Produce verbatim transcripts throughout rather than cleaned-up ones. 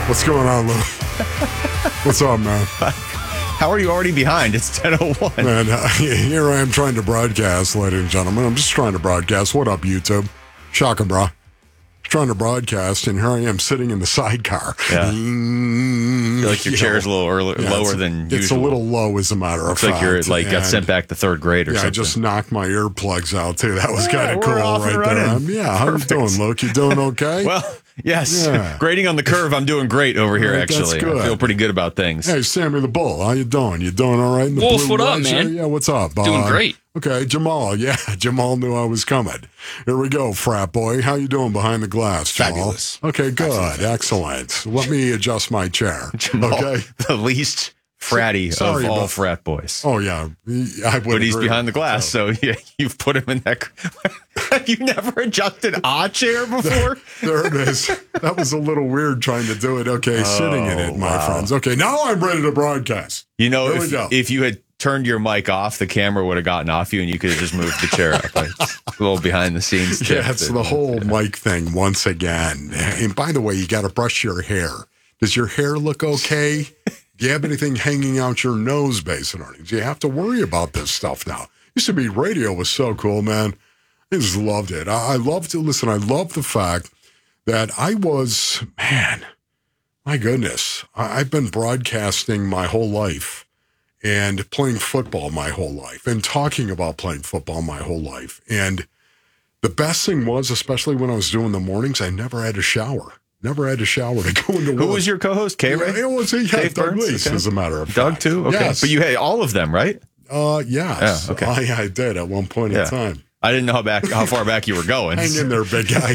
What's going on, Lou? What's up, man? How are you already behind? It's ten oh one. Man, uh, here I am trying to broadcast, ladies and gentlemen. I'm just trying to broadcast. What up, YouTube? Shocking, bro. Trying to broadcast, and here I am sitting in the sidecar. Yeah. Mm, I feel like your you chair's know. a little early, yeah, lower than it's usual. It's a little low, as a matter Looks of fact. It's like you're like got sent back to third grade or yeah, something. I just knocked my earplugs out, too. That was yeah, kind of cool right there. Um, yeah, Perfect. How you doing, Luke? You doing okay? Well, yes. Yeah. Grading on the curve, I'm doing great over here, right, actually. I feel pretty good about things. Hey, Sammy the Bull, how you doing? You doing all right? In the Wolf, blue what up, lights? man? Yeah, what's up? Doing uh, great. Okay, Jamal. Yeah, Jamal knew I was coming. Here we go, frat boy. How you doing behind the glass, Jamal? Fabulous. Okay, good. Excellent. Excellent. Let me adjust my chair. Jamal, okay. The least fratty Sorry, of all but, frat boys. Oh, yeah. I would but he's agree. behind the glass, so, so yeah, you've put him in that. Have you never adjusted a chair before? There it is. That was a little weird trying to do it. Okay, oh, sitting in it, my wow. friends. Okay, now I'm ready to broadcast. You know, if, if you had turned your mic off, the camera would have gotten off you and you could have just moved the chair up. Like, a little behind the scenes tip. Yeah, it's the whole yeah. mic thing once again. And by the way, you got to brush your hair. Does your hair look okay? Do you have anything hanging out your nose, basically? Do you have to worry about this stuff now? Used to be radio was so cool, man. I just loved it. I, I loved to listen. I love the fact that I was, man, my goodness, I, I've been broadcasting my whole life and playing football my whole life and talking about playing football my whole life. And the best thing was, especially when I was doing the mornings, I never had to shower. Never had to shower to go into work. Who was your co-host? K-Ray? Yeah, it was yeah, Doug Burns? Leese, okay. as a matter of Doug fact. too? Okay. Yes. But you had all of them, right? Uh, yes. Yeah, okay. I, I did at one point yeah. in time. I didn't know how back how far back you were going. Hang in there, big guy.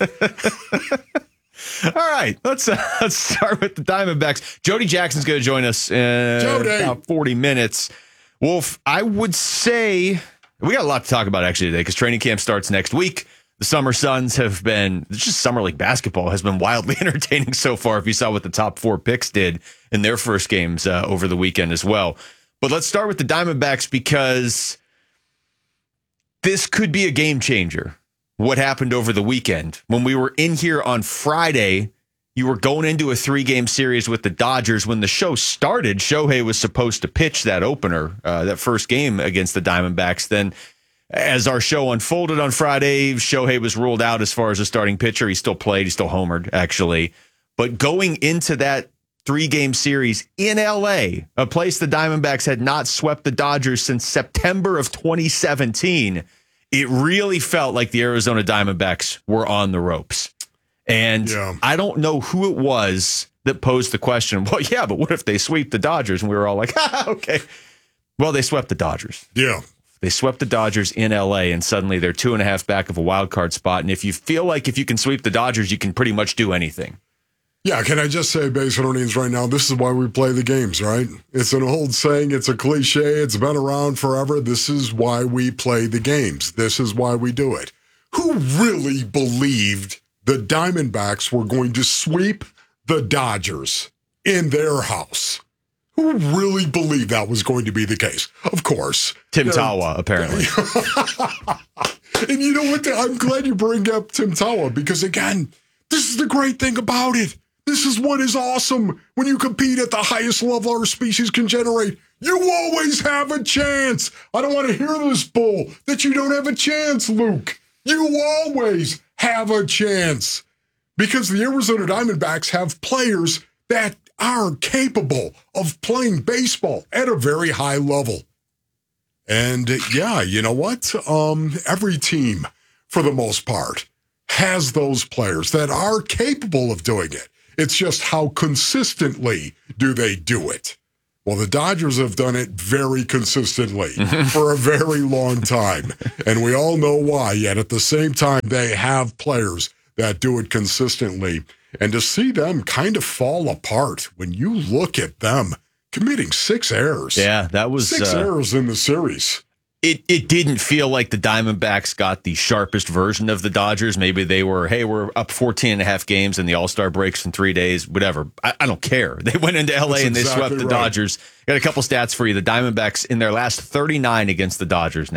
All right, let's uh, let's start with the Diamondbacks. Jody Jackson's going to join us in Jody. about forty minutes. Wolf, I would say we got a lot to talk about actually today because training camp starts next week. The Summer Suns have been, just Summer League basketball has been wildly entertaining so far. If you saw what the top four picks did in their first games uh, over the weekend as well. But let's start with the Diamondbacks because this could be a game changer. What happened over the weekend? When we were in here on Friday, you were going into a three-game series with the Dodgers. When the show started, Shohei was supposed to pitch that opener, uh, that first game against the Diamondbacks. Then as our show unfolded on Friday, Shohei was ruled out as far as a starting pitcher. He still played. He still homered, actually. But going into that three-game series in L A, a place the Diamondbacks had not swept the Dodgers since September of twenty seventeen, it really felt like the Arizona Diamondbacks were on the ropes. And yeah. I don't know who it was that posed the question, well, yeah, but what if they sweep the Dodgers? And we were all like, ah, okay. Well, they swept the Dodgers. Yeah. They swept the Dodgers in L A, and suddenly they're two and a half back of a wild card spot. And if you feel like if you can sweep the Dodgers, you can pretty much do anything. Yeah, can I just say, base runnings right now, this is why we play the games, right? It's an old saying, it's a cliche, it's been around forever. This is why we play the games. This is why we do it. Who really believed the Diamondbacks were going to sweep the Dodgers in their house? Who really believed that was going to be the case? Of course. Tim Tawa, apparently. And you know what? I'm glad you bring up Tim Tawa because, again, this is the great thing about it. This is what is awesome when you compete at the highest level our species can generate. You always have a chance. I don't want to hear this bull that you don't have a chance, Luke. You always have a chance because the Arizona Diamondbacks have players that are capable of playing baseball at a very high level. And yeah, you know what? Um, every team, for the most part, has those players that are capable of doing it. It's just how consistently do they do it? Well, the Dodgers have done it very consistently for a very long time, and we all know why. Yet at the same time, they have players that do it consistently. And to see them kind of fall apart when you look at them committing six errors. Yeah, that was six uh, errors in the series. It it didn't feel like the Diamondbacks got the sharpest version of the Dodgers. Maybe they were, hey, we're up fourteen and a half games and the All-Star breaks in three days, whatever. I, I don't care. They went into L A That's and they exactly swept the right. Dodgers. Got a couple stats for you. The Diamondbacks in their last thirty-nine against the Dodgers now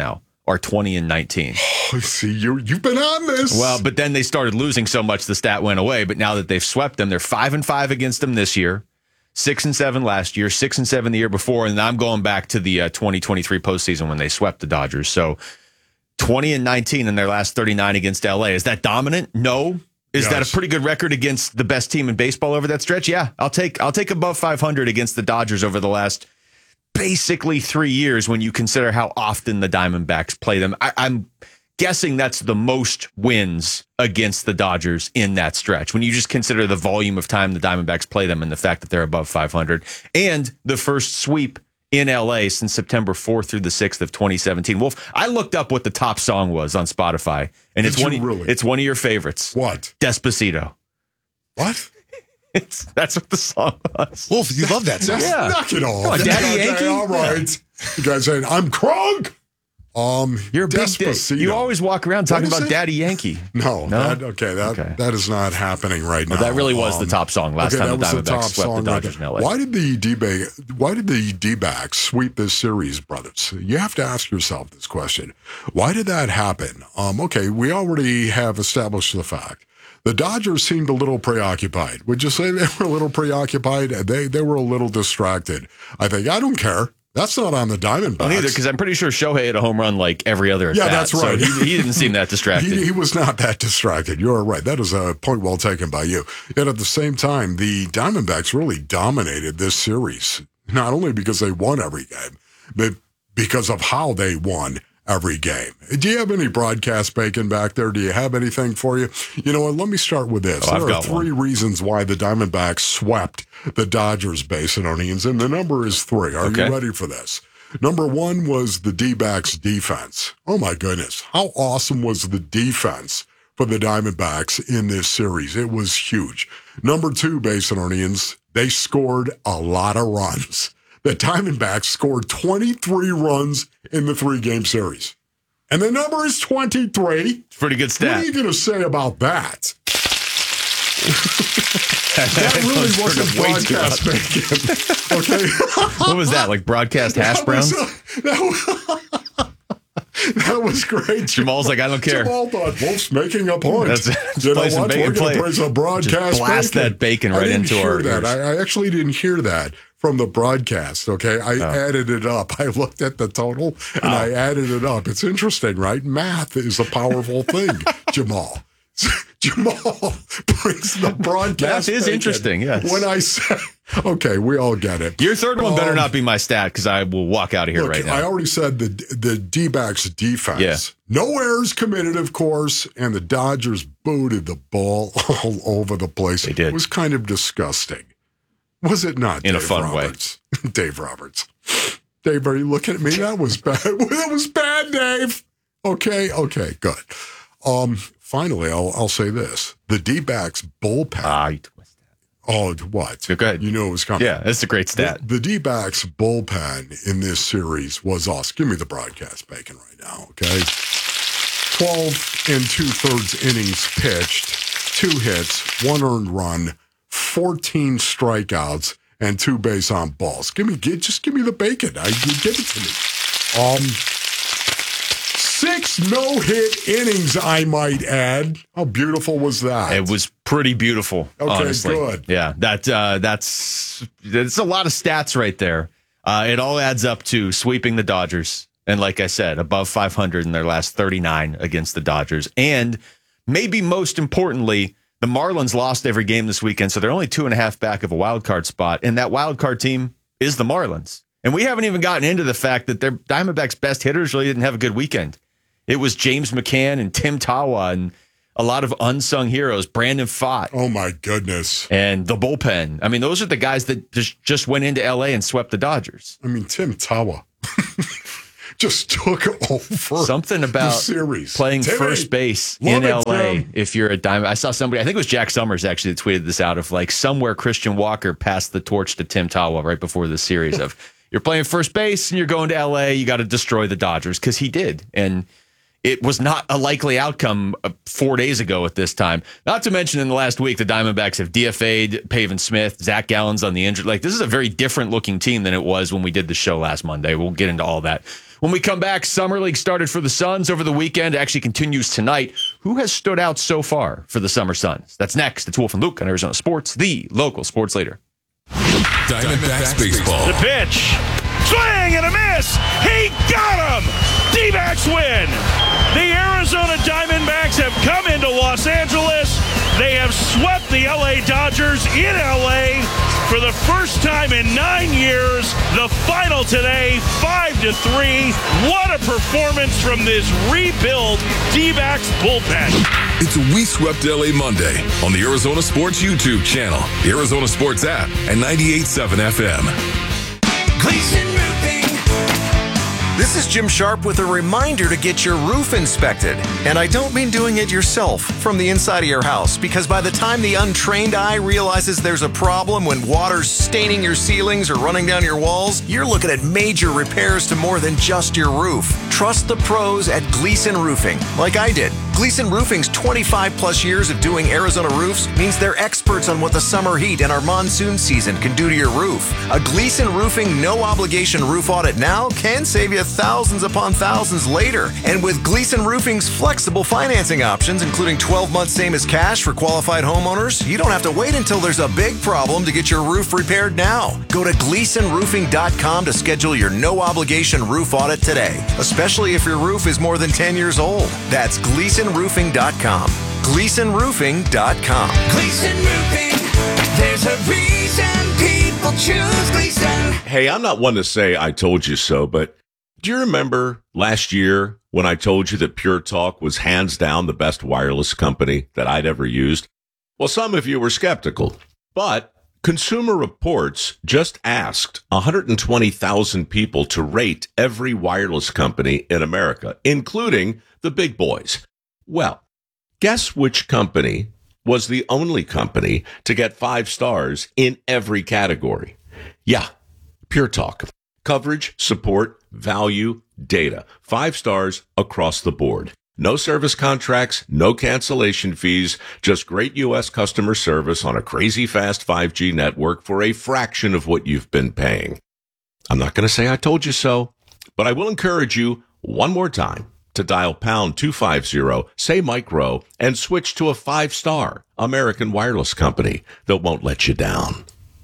are twenty and nineteen. Oh, see, you, you've been on this. Well, but then they started losing so much the stat went away. But now that they've swept them, they're five and five against them this year, six and seven last year, six and seven the year before, and I'm going back to the uh, twenty twenty-three postseason when they swept the Dodgers. So twenty and nineteen in their last thirty-nine against L A. Is that dominant? No. Is Yes. that a pretty good record against the best team in baseball over that stretch? Yeah, I'll take I'll take above five hundred against the Dodgers over the last basically three years when you consider how often the Diamondbacks play them. I, I'm guessing that's the most wins against the Dodgers in that stretch. When you just consider the volume of time the Diamondbacks play them and the fact that they're above five hundred, and the first sweep in L A since September fourth through the sixth of twenty seventeen. Wolf, I looked up what the top song was on Spotify, and it's Did one you of, really? it's one of your favorites. What? Despacito. What? It's, that's what the song was. Wolf, you love that song. That's, Yeah. Knock it off. Come on, Daddy Okay, Yankee? All right. You guys saying, I'm crunk. Um, You're a big Despacito. da- You always walk around talking is about it? Daddy Yankee. No, No? That, okay, that Okay. that is not happening right now. Well, that really was Um, the top song last okay, time the that was Diamondbacks top swept song the right Dodgers in there. L A. Why did the D Why did the D-backs sweep this series, brothers? You have to ask yourself this question. Why did that happen? Um, okay, we already have established the fact. The Dodgers seemed a little preoccupied. Would you say they were a little preoccupied? They they were a little distracted. I think I don't care. That's not on the Diamondbacks. Well, neither, because I'm pretty sure Shohei had a home run like every other. Yeah, at-bat, that's right. So he, he didn't seem that distracted. He, he was not that distracted. You're right. That is a point well taken by you. Yet at the same time, the Diamondbacks really dominated this series, not only because they won every game, but because of how they won every game. Do you have any broadcast bacon back there? Do you have anything for you? You know what? Let me start with this. Oh, I've there are got three one. reasons why the Diamondbacks swept the Dodgers Basinonians, and the number is three. Are Okay. you ready for this? Number one was the D-backs defense. Oh my goodness. How awesome was the defense for the Diamondbacks in this series? It was huge. Number two, Basinonians, they scored a lot of runs. The Diamondbacks scored twenty-three runs in the three-game series. And the number is twenty-three. Pretty good What stat. are you going to say about that? That really Turned wasn't up way too broadcast bacon. Okay. What was that? Like broadcast hash That was, browns? uh, that, was, that was great. Jamal's like, I don't care. Jamal thought Wolf's making a point. That's it. Just You know play some what? bacon, We're going play- to play some broadcast just blast bacon. that bacon I right didn't into hear our that. ears. I, I actually didn't hear that from the broadcast, okay? I Oh. added it up. I looked at the total, and I added it up. It's interesting, right? Math is a powerful thing, Jamal. Jamal brings the broadcast. Math is bacon. interesting, yes. When I say, okay, we all get it. Your third one better Um, not be my stat because I will walk out of here Look, right now. I already said the the D-backs defense. Yeah. No errors committed, of course, and the Dodgers booted the ball all over the place. They did. It was kind of disgusting. Was it not, In a Dave fun way. Roberts? Dave Roberts. Dave, are you looking at me? That was bad. That was bad, Dave. Okay, okay, good. Um, finally, I'll I'll say this. The D-backs bullpen. ah, you twist oh, what? that. Go ahead. You knew it was coming. Yeah, that's a great stat. The, the D-backs bullpen in this series was awesome. Give me the broadcast bacon right now, okay? twelve and two-thirds innings pitched, two hits, one earned run, fourteen strikeouts, and two base on balls. Give me, give, just give me the bacon. I you give it to me. Um, six no-hit innings, I might add. How beautiful was that? It was pretty beautiful. Okay, honestly. good. Yeah, that uh, that's that's a lot of stats right there. Uh, it all adds up to sweeping the Dodgers, and like I said, above five hundred in their last thirty-nine against the Dodgers, and maybe most importantly, the Marlins lost every game this weekend, so they're only two and a half back of a wild card spot, and that wild card team is the Marlins. And we haven't even gotten into the fact that their Diamondbacks' best hitters really didn't have a good weekend. It was James McCann and Tim Tawa and a lot of unsung heroes, Brandon Pfaadt Oh, my goodness. and the bullpen. I mean, those are the guys that just, just went into L A and swept the Dodgers. I mean, Tim Tawa just took over Something about the series. playing Timmy, first base love in it, L A Tim. if you're a Diamond. I saw somebody, I think it was Jack Summers actually that tweeted this out of like somewhere Christian Walker passed the torch to Tim Tawa right before the series of you're playing first base and you're going to L A, you got to destroy the Dodgers because he did. And it was not a likely outcome uh, four days ago at this time. Not to mention in the last week, the Diamondbacks have D F A'd Pavin Smith, Zach Gallen's on the injured. Like, this is a very different looking team than it was when we did the show last Monday. We'll get into all that. When we come back, Summer League started for the Suns over the weekend. It actually continues tonight. Who has stood out so far for the Summer Suns? That's next. It's Wolf and Luke on Arizona Sports, the local sports leader. Diamondbacks baseball. The pitch. Swing and a miss. He got him. D-backs win. The Arizona Diamondbacks have come into Los Angeles. They have swept the L A Dodgers in L A for the first time in nine years. The final today, five to three. What a performance from this rebuilt D-backs bullpen. It's a We Swept L A Monday on the Arizona Sports YouTube channel, the Arizona Sports app, and ninety-eight point seven F M. Gleason Roofing. This is Jim Sharp with a reminder to get your roof inspected. And I don't mean doing it yourself from the inside of your house, because by the time the untrained eye realizes there's a problem when water's staining your ceilings or running down your walls, you're looking at major repairs to more than just your roof. Trust the pros at Gleason Roofing, like I did. Gleason Roofing's twenty-five plus years of doing Arizona roofs means they're experts on what the summer heat and our monsoon season can do to your roof. A Gleason Roofing no-obligation roof audit now can save you thousands upon thousands later. And with Gleason Roofing's flexible financing options, including twelve months same as cash for qualified homeowners, you don't have to wait until there's a big problem to get your roof repaired now. Go to gleason roofing dot com to schedule your no-obligation roof audit today, especially if your roof is more than ten years old. That's gleason roofing dot com. gleason roofing dot com. Gleason Roofing, there's a reason people choose Gleason. Hey, I'm not one to say I told you so, but do you remember last year when I told you that Pure Talk was hands down the best wireless company that I'd ever used? Well, some of you were skeptical, but Consumer Reports just asked one hundred twenty thousand people to rate every wireless company in America, including the big boys. Well, guess which company was the only company to get five stars in every category? Yeah, Pure Talk. Coverage, support, value, data. Five stars across the board. No service contracts, no cancellation fees, just great U S customer service on a crazy fast five G network for a fraction of what you've been paying. I'm not going to say I told you so, but I will encourage you one more time to dial pound two fifty, say micro, and switch to a five-star American wireless company that won't let you down.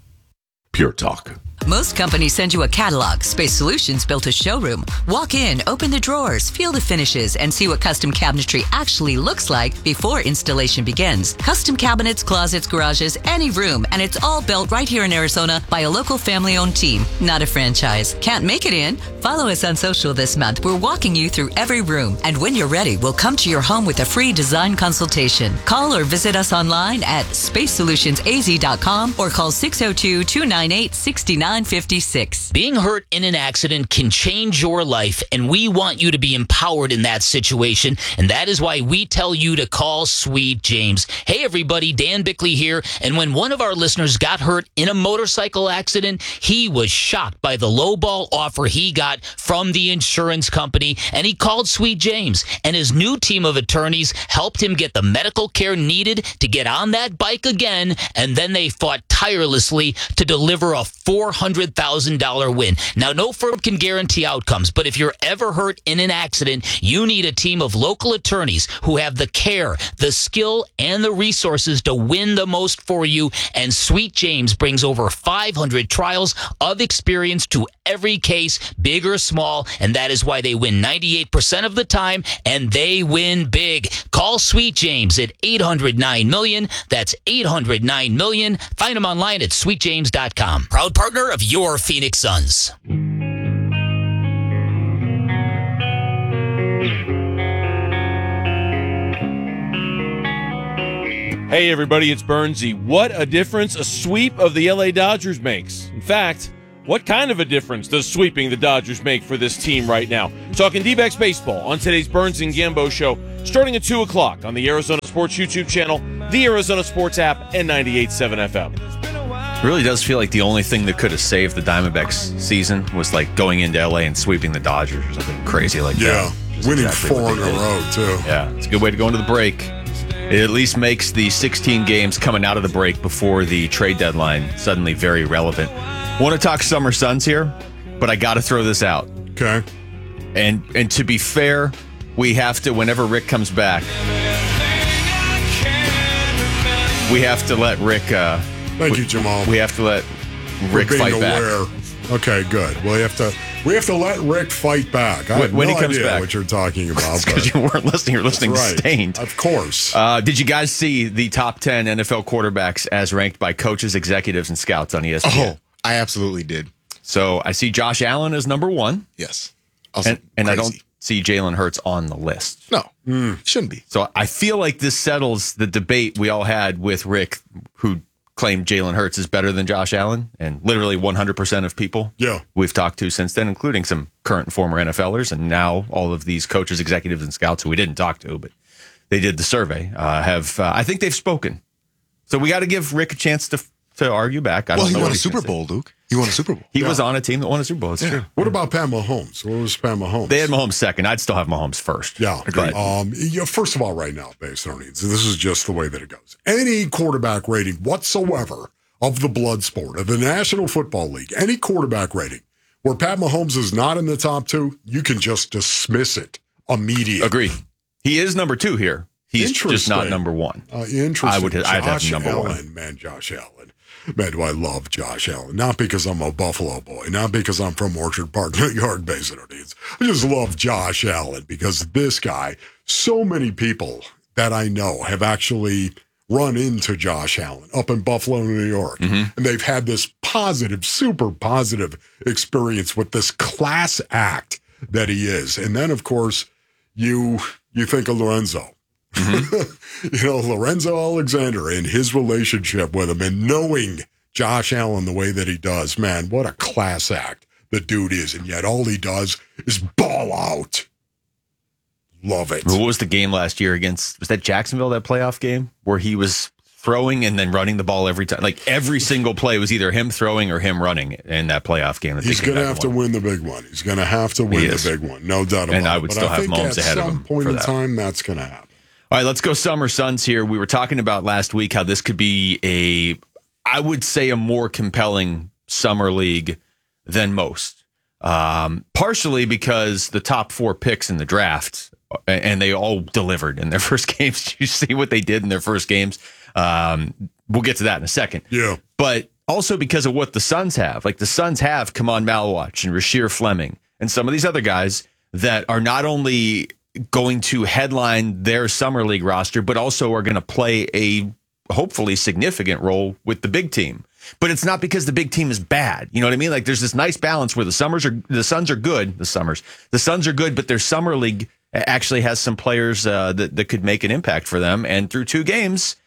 Pure Talk. Most companies send you a catalog. Space Solutions built a showroom. Walk in, open the drawers, feel the finishes, and see what custom cabinetry actually looks like before installation begins. Custom cabinets, closets, garages, any room, and it's all built right here in Arizona by a local family-owned team, not a franchise. Can't make it in? Follow us on social this month. We're walking you through every room, and when you're ready, we'll come to your home with a free design consultation. Call or visit us online at space solutions a z dot com or call six oh two, two nine eight, six nine five six. Being hurt in an accident can change your life, and we want you to be empowered in that situation, and that is why we tell you to call Sweet James. Hey everybody, Dan Bickley here, and when one of our listeners got hurt in a motorcycle accident, he was shocked by the lowball offer he got from the insurance company, and he called Sweet James, and his new team of attorneys helped him get the medical care needed to get on that bike again, and then they fought tirelessly to deliver a four hundred thousand dollars win. Now, no firm can guarantee outcomes, but if you're ever hurt in an accident, you need a team of local attorneys who have the care, the skill, and the resources to win the most for you, and Sweet James brings over five hundred trials of experience to every case, big or small, and that is why they win ninety-eight percent of the time, and they win big. Call Sweet James at eight hundred nine million. That's eight hundred nine million. Find them online at sweet james dot com. Proud partner of your Phoenix Suns. Hey everybody, it's Bernsey. What a difference a sweep of the L A Dodgers makes. In fact, what kind of a difference does sweeping the Dodgers make for this team right now? Talking D-backs baseball on today's Burns and Gambo show, starting at two o'clock on the Arizona Sports YouTube channel, the Arizona Sports app, and ninety-eight point seven F M. It really does feel like the only thing that could have saved the Diamondbacks season was like going into L A and sweeping the Dodgers or something crazy like yeah, that. Yeah, winning exactly four in a row, too. Yeah, it's a good way to go into the break. It at least makes the sixteen games coming out of the break before the trade deadline suddenly very relevant. Want to talk Summer Suns here, but I got to throw this out. Okay. And and to be fair, we have to, whenever Rick comes back, we have to let Rick. Uh, Thank we, you, Jamal. We have to let Rick being fight aware. back. Okay, good. Well, we have to we have to let Rick fight back. I have when no he comes idea back. what you're talking about. Because you weren't listening. You're listening to right. Stained. Of course. Uh, did you guys see the top ten N F L quarterbacks as ranked by coaches, executives, and scouts on E S P N? Oh, I absolutely did. So I see Josh Allen as number one. Yes. Also and and I don't crazy. see Jalen Hurts on the list. No, mm. shouldn't be. So I feel like this settles the debate we all had with Rick, who claimed Jalen Hurts is better than Josh Allen, and literally one hundred percent of people yeah. we've talked to since then, including some current and former NFLers, and now all of these coaches, executives, and scouts who we didn't talk to, but they did the survey, uh, have, uh, I think they've spoken. So we got to give Rick a chance to to argue back. I well, don't he know won what a Super Bowl, Luke. He won a Super Bowl. He yeah. was on a team that won a Super Bowl. It's yeah. true. What about Pat Mahomes? What was Pat Mahomes? They had Mahomes second. I'd still have Mahomes first. Yeah. But, um, yeah, first of all, right now, based on needs, this is just the way that it goes. Any quarterback rating whatsoever of the blood sport, of the National Football League, any quarterback rating where Pat Mahomes is not in the top two, you can just dismiss it immediately. Agreed. He is number two here. He's just not number one. Uh, interesting. I would. I'd have Josh number Allen, one. Man, Josh Allen. Man, do I love Josh Allen. Not because I'm a Buffalo boy, not because I'm from Orchard Park, New York, based on needs. I just love Josh Allen because this guy, so many people that I know have actually run into Josh Allen up in Buffalo, New York. Mm-hmm. And they've had this positive, super positive experience with this class act that he is. And then, of course, you you think of Lorenzo. Mm-hmm. You know, Lorenzo Alexander and his relationship with him and knowing Josh Allen the way that he does, man, what a class act the dude is. And yet all he does is ball out. Love it. What was the game last year against, was that Jacksonville, that playoff game where he was throwing and then running the ball every time? Like every single play was either him throwing or him running in that playoff game. He's going to have to win the big one. He's going to have to win the big one. No doubt about it. And I would but still I have think Mahomes ahead of him. At some point for in that. time, that's going to happen. All right, let's go Summer Suns here. We were talking about last week how this could be a, I would say, a more compelling summer league than most. Um, partially because the top four picks in the draft, and they all delivered in their first games. You see what they did in their first games. Um, we'll get to that in a second. Yeah. But also because of what the Suns have. Like the Suns have Kaman Malawach and Rasheer Fleming and some of these other guys that are not only going to headline their summer league roster, but also are going to play a hopefully significant role with the big team. But it's not because the big team is bad. You know what I mean? Like there's this nice balance where the Summers are, the Suns are good. The Summers, the Suns are good, but their summer league actually has some players uh, that that could make an impact for them. And through two games,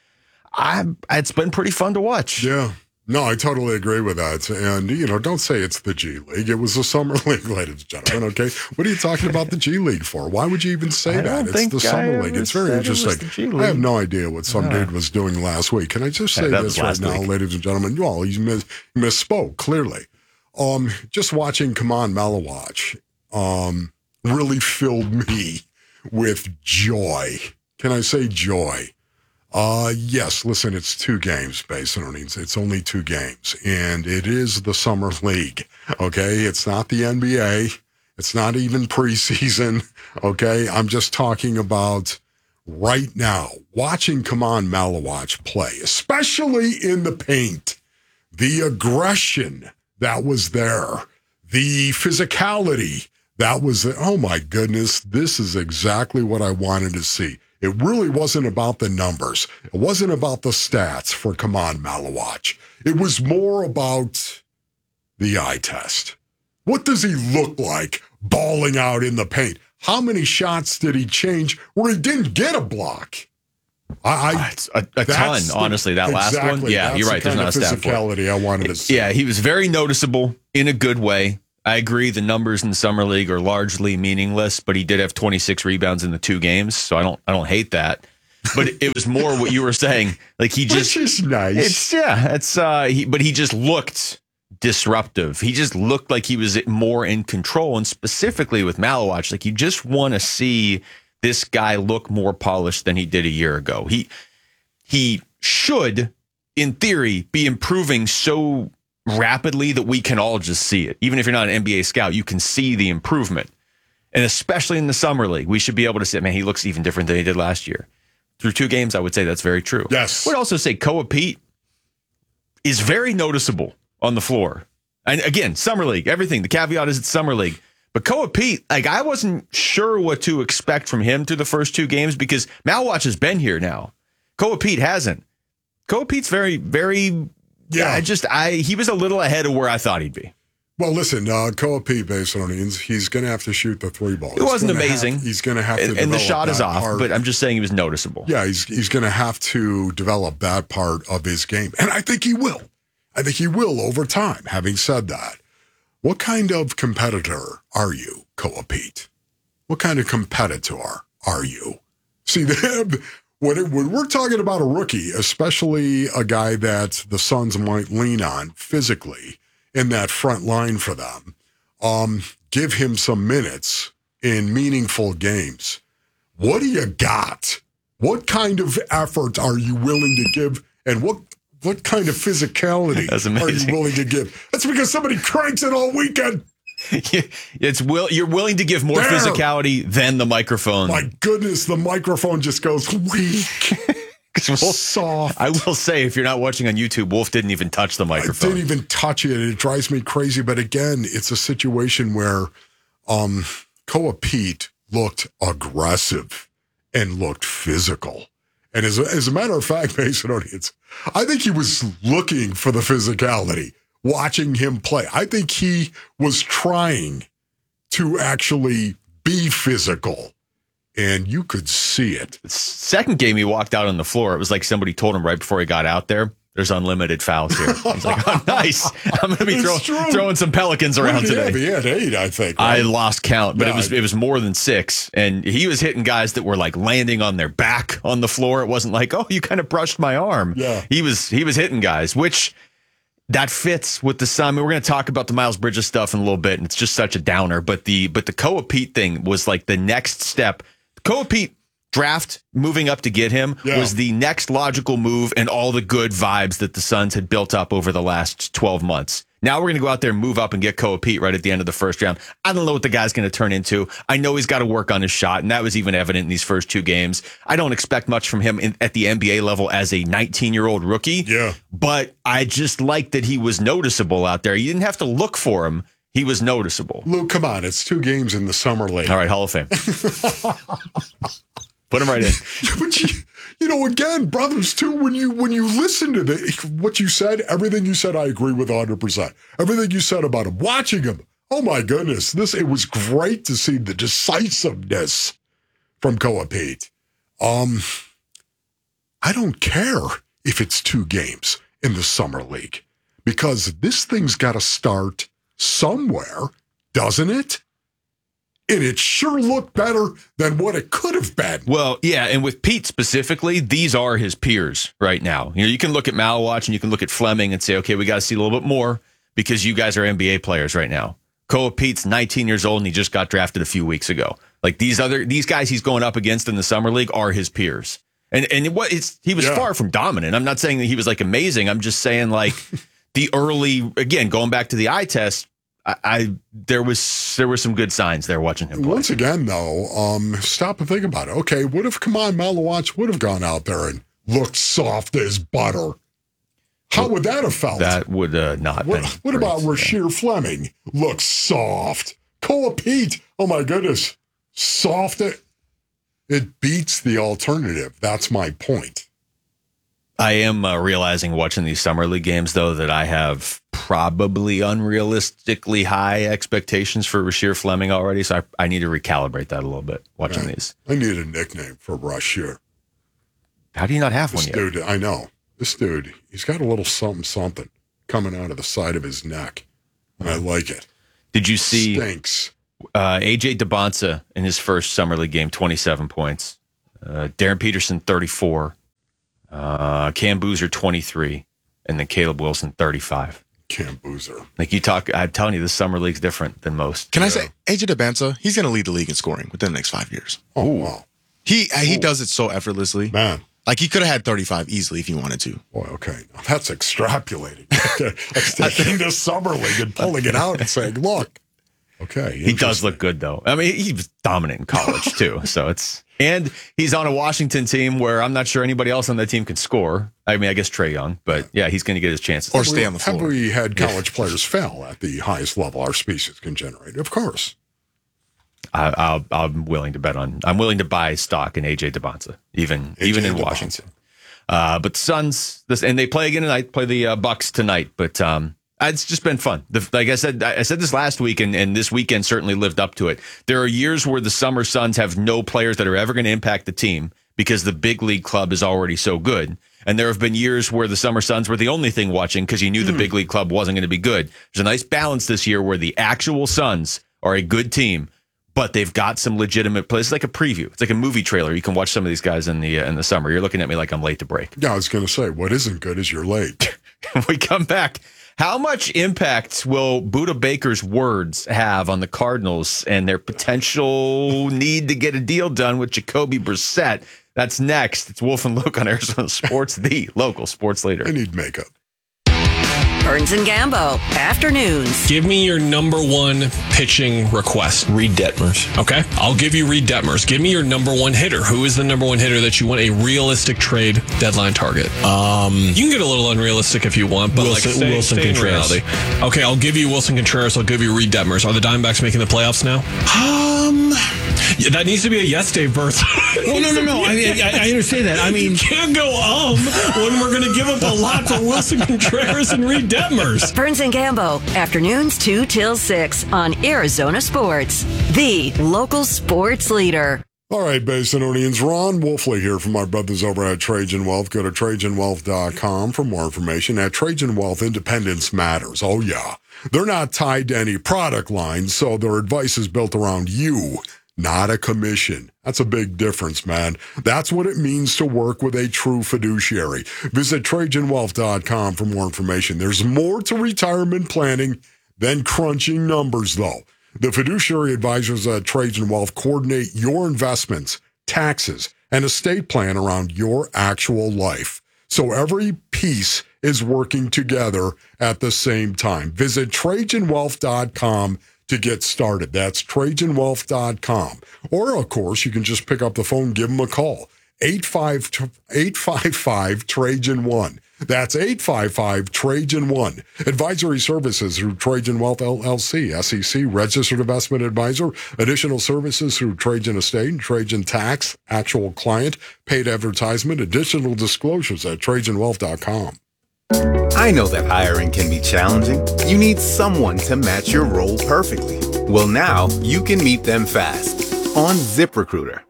I it's been pretty fun to watch. Yeah. No, I totally agree with that. And, you know, don't say it's the G League. It was the Summer League, ladies and gentlemen, okay? What are you talking about the G League for? Why would you even say I that? don't It's think the I Summer ever League. It's very said it was interesting. the G League. I have no idea what some Yeah. dude was doing last week. Can I just say Yeah, that this was right last now, week. ladies and gentlemen? Well, he mis- misspoke, clearly. Um, just watching Kaman Malawach um, really filled me with joy. Can I say joy? Uh, yes, listen, it's two games based on earnings. It's only two games, and it is the Summer League, okay? It's not the N B A. It's not even preseason, okay? I'm just talking about right now, watching Kaman Malawach play, especially in the paint, the aggression that was there, the physicality that was there. Oh, my goodness, this is exactly what I wanted to see. It really wasn't about the numbers. It wasn't about the stats for Kaman Malawach. It was more about the eye test. What does he look like balling out in the paint? How many shots did he change where he didn't get a block? I, I It's a, a ton, that's the- honestly. That last one, exactly, yeah, that's you're the right. There's kind not a of stat for it. physicality I wanted to see. Yeah, he was very noticeable in a good way. I agree the numbers in Summer League are largely meaningless, but he did have twenty-six rebounds in the two games, so I don't I don't hate that. But it was more what you were saying. Like he just Which is nice. It's yeah, it's uh he, but he just looked disruptive. He just looked like he was more in control, and specifically with Malawach, like you just want to see this guy look more polished than he did a year ago. He he should, in theory, be improving so rapidly that we can all just see it. Even if you're not an N B A scout, you can see the improvement. And especially in the summer league, we should be able to say, man, he looks even different than he did last year. Through two games, I would say that's very true. Yes. I would also say Koa Pete is very noticeable on the floor. And again, summer league, everything. The caveat is it's summer league. But Koa Pete, like, I wasn't sure what to expect from him through the first two games because Malwatch has been here now. Koa Pete hasn't. Koa Pete's very, very, yeah, I just, I he was a little ahead of where I thought he'd be. Well, listen, uh, Koa Pete, Basinonians, he's going to have to shoot the three ball. It wasn't amazing. Have, he's going to have to and, and the shot is off, part. But I'm just saying he was noticeable. Yeah, he's he's going to have to develop that part of his game. And I think he will. I think he will over time. Having said that, what kind of competitor are you, Koa Pete? What kind of competitor are you? See, when, it, when we're talking about a rookie, especially a guy that the Suns might lean on physically, in that front line for them, um, give him some minutes in meaningful games. What do you got? What kind of effort are you willing to give? And what what kind of physicality are you willing to give? That's because somebody cranks it all weekend. it's will You're willing to give more there. physicality than the microphone. My goodness, the microphone just goes weak. Wolf, soft. I will say, if you're not watching on YouTube, Wolf didn't even touch the microphone. I didn't even touch it. It drives me crazy. But again, it's a situation where um, Koa Pete looked aggressive and looked physical. And as a, as a matter of fact, Basinonians, I think he was looking for the physicality, watching him play. I think he was trying to actually be physical. And you could see it. The second game he walked out on the floor, it was like somebody told him right before he got out there, there's unlimited fouls here. He's like, oh, nice. I'm going to be throw, throwing some Pelicans around he today. Have? He had eight, I think. Right? I lost count, but no, it was it was more than six. And he was hitting guys that were like landing on their back on the floor. It wasn't like, oh, you kind of brushed my arm. Yeah. He was, he was hitting guys, which that fits with the Sun. I mean, we're going to talk about the Miles Bridges stuff in a little bit, and it's just such a downer. But the, but the Koa Pete thing was like the next step. Koa Pete draft moving up to get him yeah. was the next logical move and all the good vibes that the Suns had built up over the last twelve months. Now we're going to go out there and move up and get Koa Pete right at the end of the first round. I don't know what the guy's going to turn into. I know he's got to work on his shot, and that was even evident in these first two games. I don't expect much from him in, at the N B A level as a nineteen-year-old rookie. Yeah. But I just like that he was noticeable out there. You didn't have to look for him. He was noticeable. Luke, come on. It's two games in the summer league. All right, Hall of Fame. Put him right in. But you, you know, again, brothers, too, when you when you listen to the, what you said, everything you said, I agree with one hundred percent. Everything you said about him, watching him, oh, my goodness. this It was great to see the decisiveness from Koa Pete. Um, I don't care if it's two games in the summer league because this thing's got to start somewhere, doesn't it? And it sure looked better than what it could have been. Well, yeah, and with Pete specifically, these are his peers right now. You know, you can look at Malwatch and you can look at Fleming and say, okay, we got to see a little bit more because you guys are N B A players right now. Koa Pete's nineteen years old and he just got drafted a few weeks ago. Like these other these guys he's going up against in the summer league are his peers. And and what it's he was Yeah. far from dominant. I'm not saying that he was like amazing. I'm just saying like the early, again, going back to the eye test, I, I there was there were some good signs there watching him play. Once again, though, um, stop and think about it. Okay, what if Kaman Malawatch would have gone out there and looked soft as butter? How would that have felt? That would uh, not. What, been what great. about Rasheer Fleming? Looks soft. Koa Pete, oh my goodness, soft. It, it beats the alternative. That's my point. I am uh, realizing watching these summer league games, though, that I have probably unrealistically high expectations for Rasheer Fleming already. So I, I need to recalibrate that a little bit watching Man, these. I need a nickname for Rasheer. How do you not have This one yet? dude, I know. This dude, he's got a little something, something coming out of the side of his neck. And I like it. Did you see Stinks. uh, A J DeBonsa in his first summer league game, twenty-seven points. Uh, Darren Peterson, thirty-four. Uh, Cam Boozer, twenty-three. And then Caleb Wilson, thirty-five. Cam Boozer. Like you talk, I'm telling you, this summer league's different than most. Can I say, A J DeBanza, he's going to lead the league in scoring within the next five years. Oh, wow. He he does it so effortlessly. Man. Like, he could have had thirty-five easily if he wanted to. Boy, okay. Now that's extrapolating. That's taking this summer league and pulling it out and saying, look, Okay. He does look good, though. I mean, he was dominant in college, too. So it's, and he's on a Washington team where I'm not sure anybody else on that team can score. I mean, I guess Trae Young, but yeah, he's going to get his chances. Or stay on the floor. Have we had college players fail at the highest level our species can generate? Of course. I, I'll, I'm willing to bet on, I'm willing to buy stock in A J DeBonza, even, A J even in DeBonza. Washington. Uh, but the Suns, this, and they play again tonight, play the uh, Bucks tonight, but, um, it's just been fun. The, like I said, I said this last week, and, and this weekend certainly lived up to it. There are years where the Summer Suns have no players that are ever going to impact the team because the big league club is already so good. And there have been years where the Summer Suns were the only thing watching because you knew the big league club wasn't going to be good. There's a nice balance this year where the actual Suns are a good team, but they've got some legitimate plays. It's like a preview. It's like a movie trailer. You can watch some of these guys in the uh, in the summer. You're looking at me like I'm late to break. Yeah, I was going to say, what isn't good is you're late. When we come back, how much impact will Buda Baker's words have on the Cardinals and their potential need to get a deal done with Jacoby Brissett? That's next. It's Wolf and Luke on Arizona Sports, the local sports leader. I need makeup. Burns and Gambo, afternoons. Give me your number one pitching request. Reed Detmers. Okay? I'll give you Reed Detmers. Give me your number one hitter. Who is the number one hitter that you want a realistic trade deadline target? Um, you can get a little unrealistic if you want, but Wilson, like stay, Wilson stay in Contreras. reality. Okay, I'll give you Wilson Contreras. I'll give you Reed Detmers. Are the Diamondbacks making the playoffs now? Um, Yeah, that needs to be a yes, Dave Berth. well, no, no, no. I, I, I understand that. I mean, you can't go um when we're going to give up a lot for Wilson Contreras and Reed Detmers. Burns and Gambo, afternoons two till six on Arizona Sports, the local sports leader. All right, Basinonians, Ron Wolfley here from my brothers over at Trajan Wealth. Go to Trajan Wealth dot com for more information. At Trajan Wealth, independence matters. Oh, yeah. They're not tied to any product line, so their advice is built around you, not a commission. That's a big difference, man. That's what it means to work with a true fiduciary. Visit Trajan Wealth dot com for more information. There's more to retirement planning than crunching numbers, though. The fiduciary advisors at Trajan Wealth coordinate your investments, taxes, and estate plan around your actual life. So every piece is working together at the same time. Visit Trajan Wealth dot com to get started. That's Trajan Wealth dot com. Or, of course, you can just pick up the phone, give them a call. eight five five Trajan one. That's eight five five Trajan one. Advisory services through Trajan Wealth L L C, S E C, registered investment advisor. Additional services through Trajan Estate and Trajan Tax, actual client, paid advertisement. Additional disclosures at Trajan Wealth dot com. I know that hiring can be challenging. You need someone to match your role perfectly. Well, now you can meet them fast on ZipRecruiter.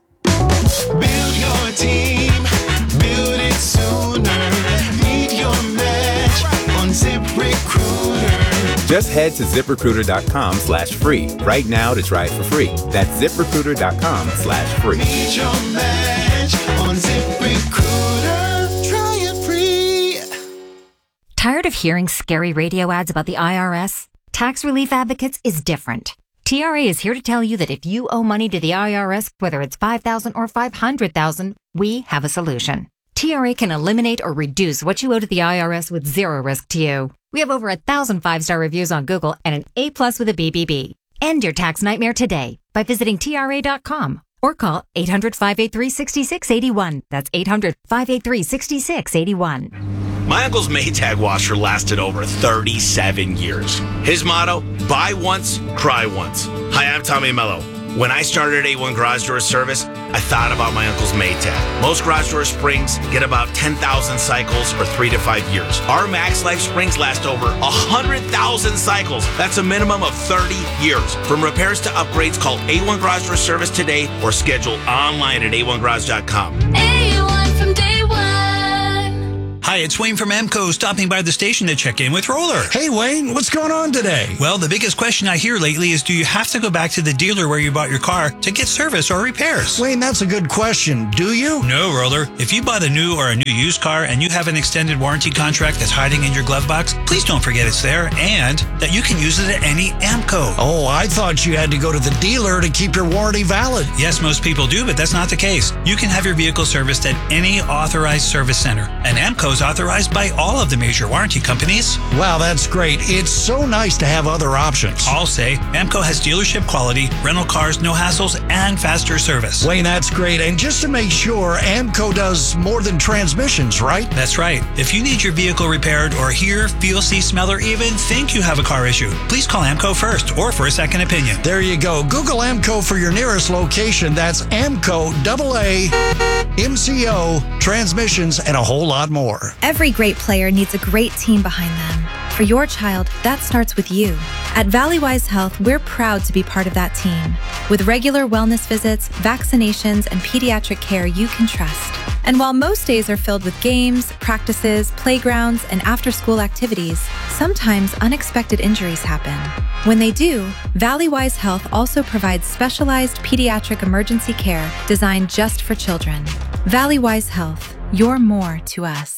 Build your team, build it sooner. Meet your match on ZipRecruiter. Just head to ZipRecruiter.com slash free right now to try it for free. That's ZipRecruiter.com slash free. Meet your match on ZipRecruiter. Try it free. Tired of hearing scary radio ads about the I R S? Tax Relief Advocates is different. T R A is here to tell you that if you owe money to the I R S, whether it's five thousand dollars or five hundred thousand dollars, we have a solution. T R A can eliminate or reduce what you owe to the I R S with zero risk to you. We have over a thousand five-star reviews on Google and an A plus with a B B B. End your tax nightmare today by visiting T R A dot com or call eight hundred, five eight three, six six eight one. That's eight hundred, five eight three, six six eight one. My uncle's Maytag washer lasted over thirty-seven years. His motto, buy once, cry once. Hi, I'm Tommy Mello. When I started A one Garage Door Service, I thought about my uncle's Maytag. Most garage door springs get about ten thousand cycles or three to five years. Our Max Life springs last over one hundred thousand cycles. That's a minimum of thirty years. From repairs to upgrades, call A one Garage Door Service today or schedule online at A one garage dot com. A one from day one. Hi, it's Wayne from Amco, stopping by the station to check in with Roller. Hey, Wayne, what's going on today? Well, the biggest question I hear lately is, do you have to go back to the dealer where you bought your car to get service or repairs? Wayne, that's a good question. Do you? No, Roller. If you bought a new or a new used car and you have an extended warranty contract that's hiding in your glove box, please don't forget it's there and that you can use it at any Amco. Oh, I thought you had to go to the dealer to keep your warranty valid. Yes, most people do, but that's not the case. You can have your vehicle serviced at any authorized service center, and Amco's authorized by all of the major warranty companies. Wow, that's great. It's so nice to have other options. I'll say AAMCO has dealership quality, rental cars, no hassles, and faster service. Wayne, that's great. And just to make sure, AAMCO does more than transmissions, right? That's right. If you need your vehicle repaired or hear, feel, see, smell, or even think you have a car issue, please call AAMCO first or for a second opinion. There you go. Google AAMCO for your nearest location. That's AAMCO, double A, M C O, transmissions, and a whole lot more. Every great player needs a great team behind them. For your child, that starts with you. At Valleywise Health, we're proud to be part of that team. With regular wellness visits, vaccinations, and pediatric care you can trust. And while most days are filled with games, practices, playgrounds, and after-school activities, sometimes unexpected injuries happen. When they do, Valleywise Health also provides specialized pediatric emergency care designed just for children. Valleywise Health, you're more to us.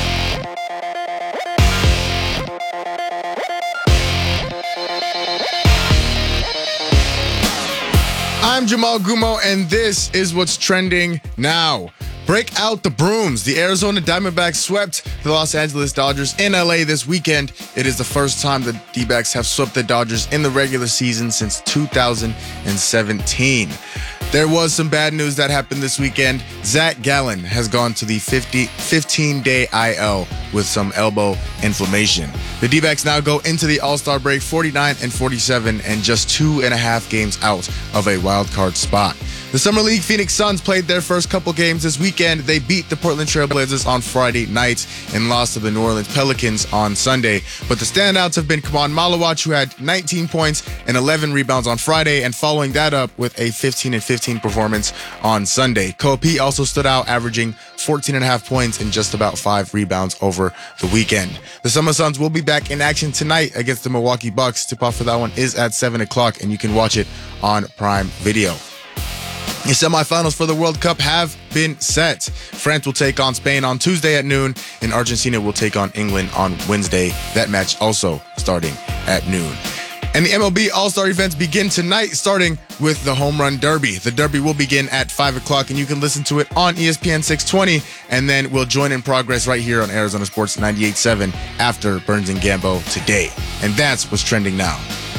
I'm Jamal Gumo, and this is what's trending now. Break out the brooms. The Arizona Diamondbacks swept the Los Angeles Dodgers in L A this weekend. It is the first time the D-backs have swept the Dodgers in the regular season since two thousand seventeen. There was some bad news that happened this weekend. Zach Gallen has gone to the fifteen-day I L with some elbow inflammation. The D-backs now go into the All-Star break forty-nine and forty-seven and just two and a half games out of a wild card spot. The Summer League Phoenix Suns played their first couple games this weekend. They beat the Portland Trail Blazers on Friday night and lost to the New Orleans Pelicans on Sunday. But the standouts have been Kaman Malawach, who had nineteen points and eleven rebounds on Friday, and following that up with a fifteen and fifteen performance on Sunday. Koa Pete also stood out, averaging fourteen and a half points and just about five rebounds over the weekend. The Summer Suns will be back in action tonight against the Milwaukee Bucks. Tip-off for that one is at seven o'clock, and you can watch it on Prime Video. The semifinals for the World Cup have been set. France will take on Spain on Tuesday at noon, and Argentina will take on England on Wednesday. That match also starting at noon. And the M L B All-Star events begin tonight, starting with the Home Run Derby. The Derby will begin at five o'clock, and you can listen to it on E S P N six twenty, and then we'll join in progress right here on Arizona Sports ninety-eight point seven after Burns and Gambo today. And that's what's trending now.